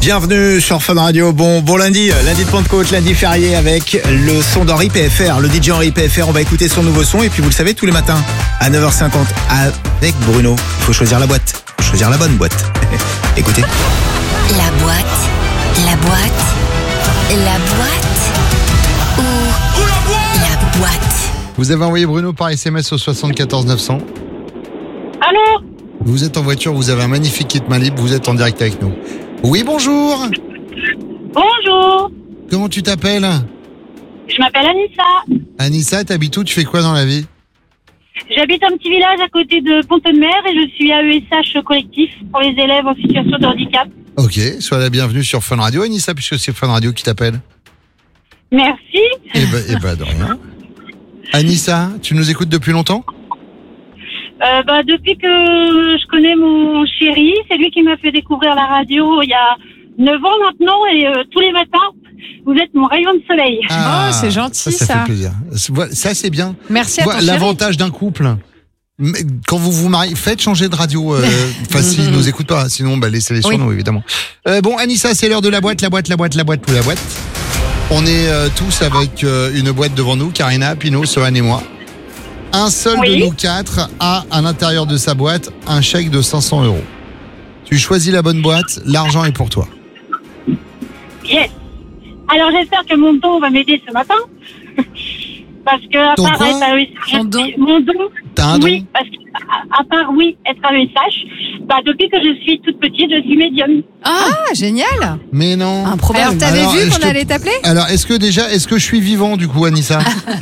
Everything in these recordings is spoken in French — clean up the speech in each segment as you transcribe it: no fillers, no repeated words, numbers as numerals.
Bienvenue sur Fun Radio. Bon lundi de Pentecôte, lundi férié avec le son d'Henri PFR. Le DJ Henri PFR, on va écouter son nouveau son. Et puis vous le savez, tous les matins à 9h50 avec Bruno, il faut choisir la boîte. Il faut choisir la bonne boîte. Écoutez. La boîte. Vous avez envoyé Bruno par SMS au 74 900. Allô? Vous êtes en voiture, vous avez un magnifique kit main libre, vous êtes en direct avec nous. Oui, bonjour. Bonjour. Comment tu t'appelles? Je m'appelle Anissa. Anissa, t'habites où? Tu fais quoi dans la vie? J'habite un petit village à côté de Pont-de-Mer et je suis AESH collectif pour les élèves en situation de handicap. Ok, sois la bienvenue sur Fun Radio, Anissa, puisque c'est Fun Radio qui t'appelle. Merci. Eh ben, de rien. Anissa, tu nous écoutes depuis longtemps? Depuis que je connais mon chéri, c'est lui qui m'a fait découvrir la radio il y a 9 ans maintenant et tous les matins, vous êtes mon rayon de soleil. Ah, c'est gentil ça. Ça fait plaisir. Ça, c'est bien. Merci à toi. L'avantage d'un couple, quand vous vous mariez, faites changer de radio. S'ils nous écoutent pas, sinon laissez-les sur nous, évidemment. Bon, Anissa, c'est l'heure de la boîte. On est tous avec une boîte devant nous, Karina, Pino, Sohan et moi. Un seul de nous quatre a à l'intérieur de sa boîte un chèque de 500 €. Tu choisis la bonne boîte, l'argent est pour toi. Yes. Alors j'espère que mon don va m'aider ce matin. Parce que à Ton part quoi? être AESH, Ton don? mon don. T'as un don? Oui, parce qu'à part être AESH, depuis que je suis toute petite, je suis médium. Ah, génial. Mais non. Alors, t'avais Alors, vu qu'on allait t'appeler? Alors, est-ce que je suis vivant du coup, Anissa?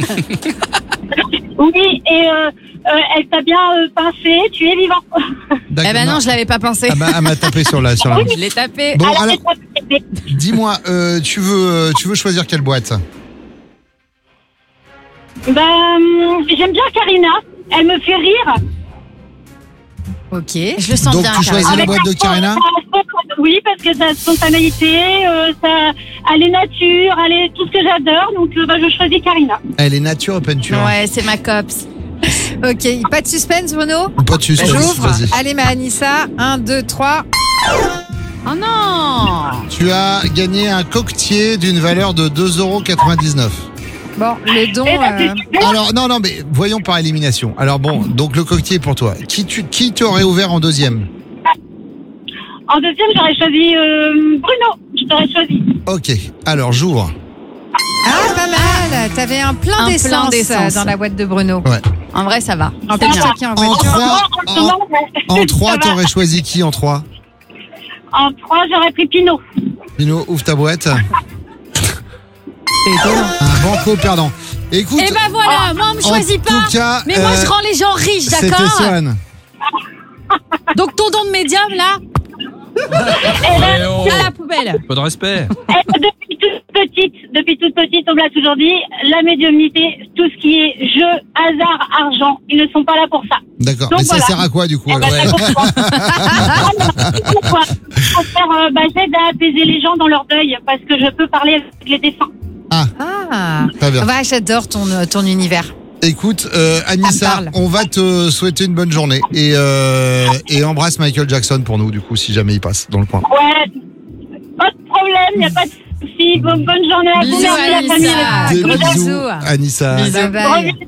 Oui, et elle t'a bien pincé, tu es vivant. D'accord. Eh ben non, je l'avais pas pensé. Elle m'a tapé sur la. Je l'ai tapé. Bon, Alors, alors, dis-moi, tu veux choisir quelle boîte? j'aime bien Karina, elle me fait rire. Ok, je le sens Donc, bien. tu choisis la boîte de Karina? Oui, parce que sa spontanéité, elle est nature, elle est tout ce que j'adore, donc je choisis Karina. Elle est nature ou peinture? Ouais, c'est ma copse. Ok, pas de suspense, Bruno? Pas de suspense, J'ouvre. vas-y. Allez, ma Anissa. 1, 2, 3. Oh non! Tu as gagné un coquetier d'une valeur de 2,99 €. Bon, le don. Alors, non, mais voyons par élimination. Alors bon, donc le coquetier est pour toi. Qui t'aurait ouvert en deuxième? En deuxième, j'aurais choisi Bruno. Je t'aurais choisi. Ok, alors j'ouvre. Ah, pas mal. T'avais un plein d'essence dans la boîte de Bruno. Ouais. En vrai, ça va. Ça Peut-être va. chacun en En voiture. 3, en 3 t'aurais choisi qui en 3? En 3, j'aurais pris Pinot. Pino, ouvre ta boîte. C'est étonnant. Un banco perdant. Écoute, Et ben voilà, moi on me choisit pas. tout cas, mais moi je rends les gens riches, c'était d'accord? Sohan. Donc ton don de médium là, à la poubelle. Pas de respect. Depuis toute petite, on me l'a toujours dit, la médiumnité, tout ce qui est jeu, hasard, argent, ils ne sont pas là pour ça. D'accord, Donc mais ça voilà. sert à quoi du coup? Eh ben, alors pourquoi j'aide à apaiser les gens dans leur deuil, parce que je peux parler avec les défunts. Ah, Très bien. ouais, j'adore ton univers. Écoute, Ça Anissa, me parle. on va te souhaiter une bonne journée et embrasse Michael Jackson pour nous du coup si jamais il passe dans le coin. Ouais, pas de problème, il n'y a pas de souci. Bonne journée à vous, Bisous, merci la Anissa. famille. Des Gros bisous, bisous. Anissa. Bye bye. Gros bisous.